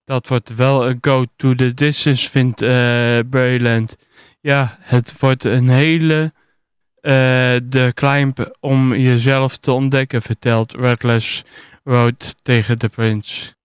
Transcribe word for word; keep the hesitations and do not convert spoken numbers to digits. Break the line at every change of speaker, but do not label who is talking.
Dat wordt wel een go to the distance, vindt uh, Breland. Ja, het wordt een hele uh, de climb om jezelf te ontdekken, vertelt Reckless Road tegen de Prince.